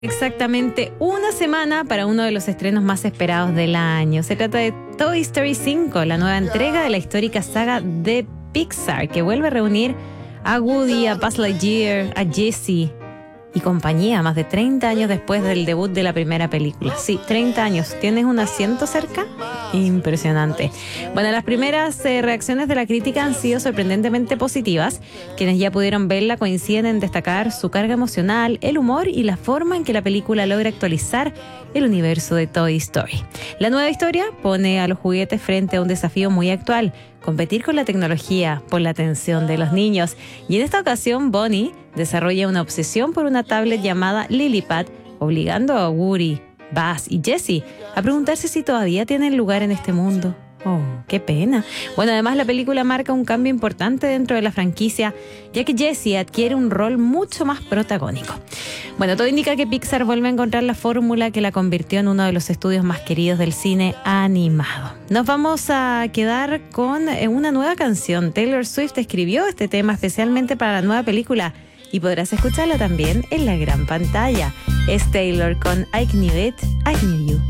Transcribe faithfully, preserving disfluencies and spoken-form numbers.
Exactamente una semana para uno de los estrenos más esperados del año. Se trata de Toy Story cinco, la nueva entrega de la histórica saga de Pixar, que vuelve a reunir a Woody, a Buzz Lightyear, a Jessie y compañía, más de treinta años después del debut de la primera película. Sí, treinta años. ¿Tienes un asiento cerca? Impresionante. Bueno, las primeras eh, reacciones de la crítica han sido sorprendentemente positivas. Quienes ya pudieron verla coinciden en destacar su carga emocional, el humor y la forma en que la película logra actualizar el universo de Toy Story. La nueva historia pone a los juguetes frente a un desafío muy actual: competir con la tecnología por la atención de los niños. Y en esta ocasión, Bonnie desarrolla una obsesión por una tablet llamada Lillipad, obligando a Woody, Buzz y Jessie a preguntarse si todavía tienen lugar en este mundo. Oh, qué pena. Bueno, además la película marca un cambio importante dentro de la franquicia, ya que Jessie adquiere un rol mucho más protagónico. Bueno, todo indica que Pixar vuelve a encontrar la fórmula que la convirtió en uno de los estudios más queridos del cine animado. Nos vamos a quedar con una nueva canción. Taylor Swift escribió este tema especialmente para la nueva película y podrás escucharla también en la gran pantalla. Es Taylor con I Knew It, I Knew You.